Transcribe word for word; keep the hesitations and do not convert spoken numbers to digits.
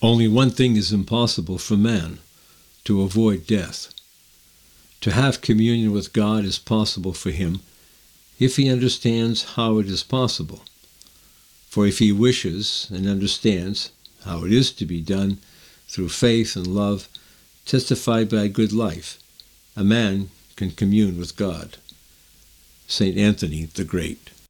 Only one thing is impossible for man, to avoid death. To have communion with God is possible for him if he understands how it is possible. For if he wishes and understands how it is to be done through faith and love, testified by a good life, a man can commune with God. Saint Anthony the Great.